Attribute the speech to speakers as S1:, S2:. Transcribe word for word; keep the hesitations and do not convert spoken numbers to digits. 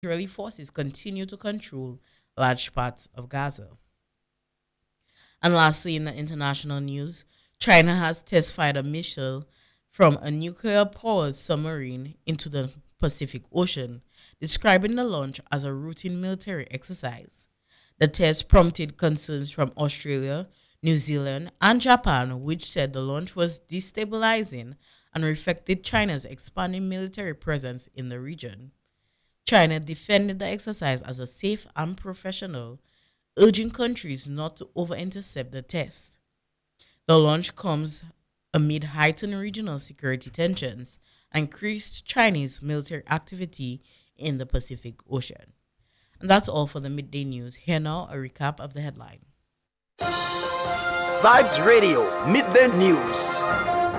S1: Israeli forces continue to control large parts of Gaza. And lastly, in the international news, China has test fired a missile from a nuclear powered submarine into the Pacific Ocean, describing the launch as a routine military exercise. The test prompted concerns from Australia, New Zealand, and Japan, which said the launch was destabilizing and reflected China's expanding military presence in the region. China defended the exercise as a safe and professional, urging countries not to over intercept the test. The launch comes amid heightened regional security tensions and increased Chinese military activity in the Pacific Ocean. And that's all for the midday news. Here now, a recap of the headline.
S2: Vibes Radio Midday News.